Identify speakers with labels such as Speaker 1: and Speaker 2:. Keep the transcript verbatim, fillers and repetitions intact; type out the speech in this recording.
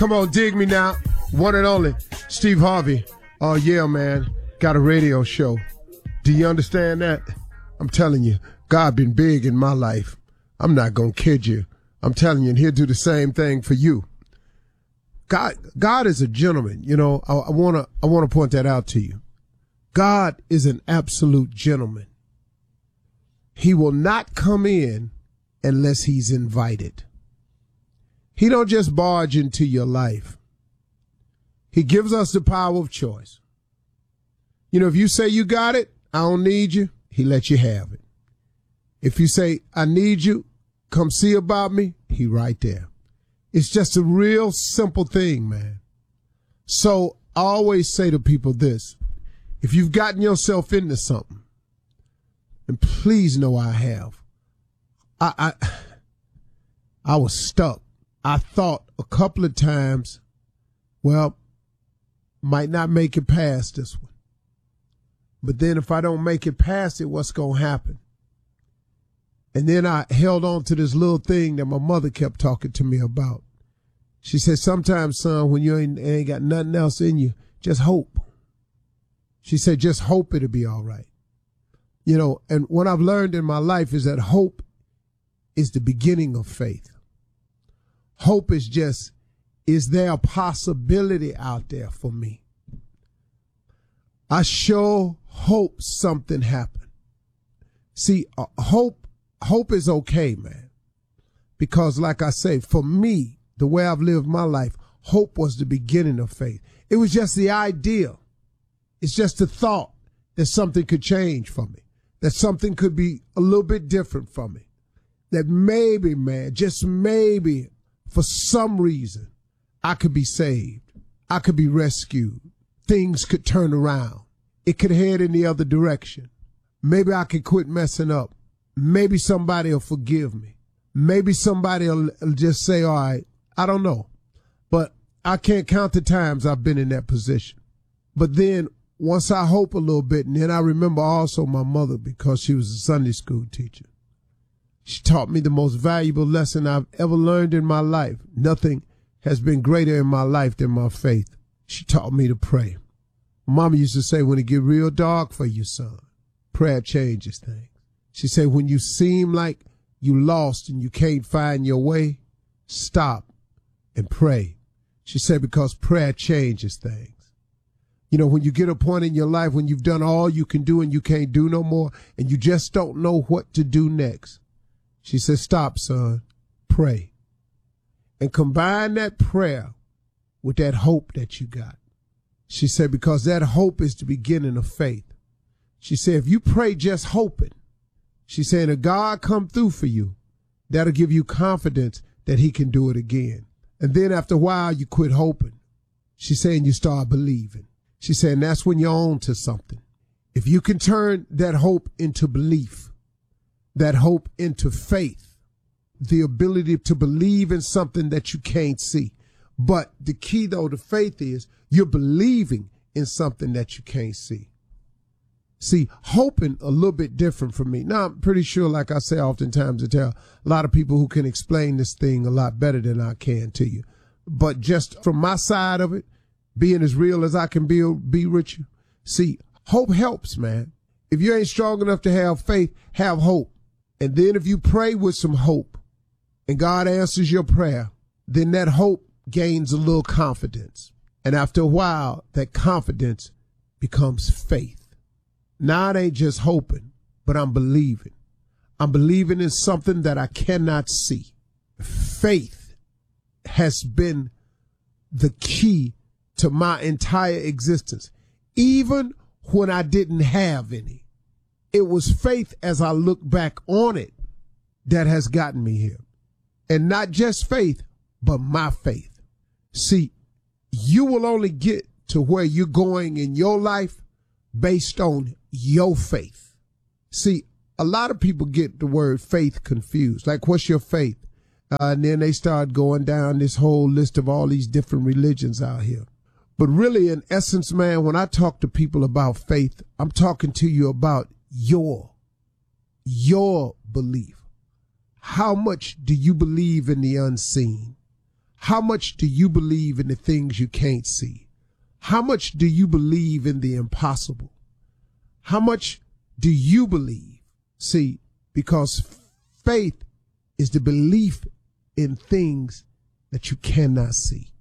Speaker 1: Come on, dig me now. One and only, Steve Harvey. Oh, yeah, man. Got a radio show. Do you understand that? I'm telling you, God been big in my life. I'm not going to kid you. I'm telling you, and he'll do the same thing for you. God, God is a gentleman. You know, I, I want to, I want to point that out to you. God is an absolute gentleman. He will not come in unless he's invited. He don't just barge into your life. He gives us the power of choice. You know, if you say you got it, I don't need you, he lets you have it. If you say, I need you, come see about me, he right there. It's just a real simple thing, man. So I always say to people this, if you've gotten yourself into something, and please know I have, I, I, I was stuck. I thought a couple of times, well, might not make it past this one. But then if I don't make it past it, what's going to happen? And then I held on to this little thing that my mother kept talking to me about. She said, sometimes, son, when you ain't, ain't got nothing else in you, just hope. She said, just hope it'll be all right. You know, and what I've learned in my life is that hope is the beginning of faith. Hope is just, is there a possibility out there for me? I sure hope something happened. See, uh, hope, hope is okay, man. Because like I say, for me, the way I've lived my life, hope was the beginning of faith. It was just the idea. It's just the thought that something could change for me, that something could be a little bit different for me, that maybe, man, just maybe, for some reason, I could be saved. I could be rescued. Things could turn around. It could head in the other direction. Maybe I could quit messing up. Maybe somebody will forgive me. Maybe somebody will just say, all right, I don't know. But I can't count the times I've been in that position. But then once I hope a little bit, and then I remember also my mother, because she was a Sunday school teacher. She taught me the most valuable lesson I've ever learned in my life. Nothing has been greater in my life than my faith. She taught me to pray. Mama used to say, when it get real dark for you, son, prayer changes things. She said, when you seem like you lost and you can't find your way, stop and pray. She said, because prayer changes things. You know, when you get a point in your life when you've done all you can do and you can't do no more and you just don't know what to do next, she said, stop, son, pray. And combine that prayer with that hope that you got. She said, because that hope is the beginning of faith. She said, if you pray just hoping, she said, if God come through for you, that'll give you confidence that he can do it again. And then after a while, you quit hoping. She said, and you start believing. She said, and that's when you're on to something. If you can turn that hope into belief, that hope into faith, the ability to believe in something that you can't see. But the key, though, to faith is you're believing in something that you can't see. See, hoping a little bit different from me. Now, I'm pretty sure, like I say oftentimes, I tell a lot of people who can explain this thing a lot better than I can to you. But just from my side of it, being as real as I can be, be with you, see, hope helps, man. If you ain't strong enough to have faith, have hope. And then if you pray with some hope and God answers your prayer, then that hope gains a little confidence. And after a while, that confidence becomes faith. Now it ain't just hoping, but I'm believing. I'm believing in something that I cannot see. Faith has been the key to my entire existence, even when I didn't have any. It was faith as I look back on it that has gotten me here. And not just faith, but my faith. See, you will only get to where you're going in your life based on your faith. See, a lot of people get the word faith confused. Like, what's your faith? Uh, and then they start going down this whole list of all these different religions out here. But really, in essence, man, when I talk to people about faith, I'm talking to you about your, your belief. How much do you believe in the unseen? How much do you believe in the things you can't see? How much do you believe in the impossible? How much do you believe? See, because faith is the belief in things that you cannot see.